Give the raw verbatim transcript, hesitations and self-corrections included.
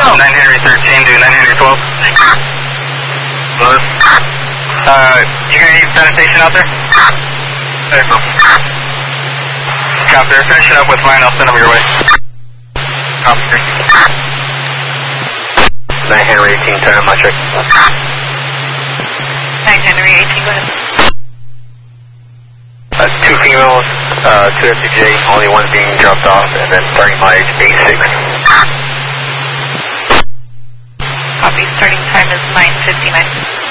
nine Henry thirteen to nine Henry twelve. Good. Uh, you gonna need sanitation out there? There you go. Copy, they're finishing up with mine, I'll send them your way. Copy. nine Henry eighteen, turn on my check. nine Henry eighteen, go ahead. Uh, two females, uh, two F T J, only one being dropped off, and then starting mileage eight six. Copy, starting time is nine fifty-nine.